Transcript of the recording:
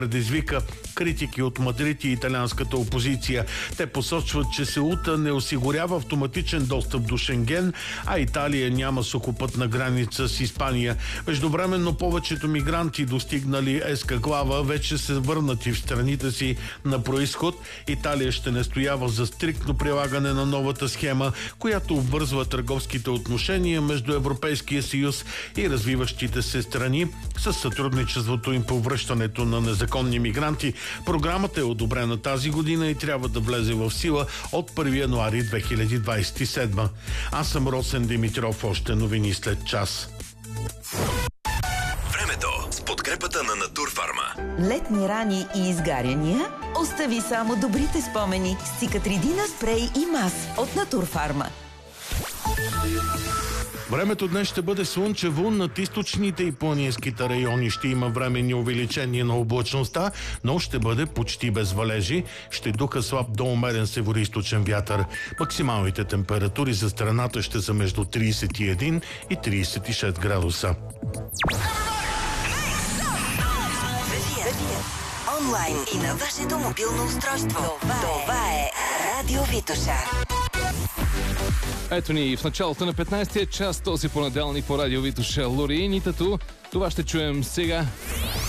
предизвика критики от Мадрид и италианската опозиция. Те посочват, че Сеута не осигурява автоматичен достъп до Шенген, а Италия няма сухопътна граница с Испания. Междувременно повечето мигранти, достигнали Ескаклава, вече се върнати в страните си на происход. Италия ще настоява за стриктно прилагане на новата схема, която обвързва търговските отношения между Европейския съюз и развиващите се страни с сътрудничеството им по връщането на незаконни мигранти. Програмата е одобрена тази година и трябва да влезе в сила от 1 януари 2027. Аз съм Росен Димитров. Още новини след час. Времето с подкрепата на Натурфарма. Летни рани и изгаряния? Остави само добрите спомени с Циcatrидина спрей и мас от Натурфарма. Времето днес ще бъде слънчево. Над източните и планинските райони ще има временни увеличения на облачността, но ще бъде почти без валежи. Ще духа слаб до умерен североизточен вятър. Максималните температури за страната ще са между 31 и 36 градуса. Онлайн и на вашето мобилно устройство. Това е Радио Витоша. Ето ни в началото на 15-я час този понеделник по Радио Витоша. Лори и Нитато. Това ще чуем сега.